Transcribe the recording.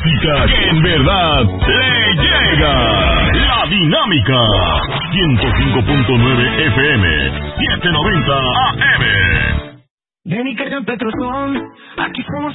música que en verdad le llega. La Dinámica. 105.9 FM. 790 AM. Ven y carga en Petrozón. Aquí somos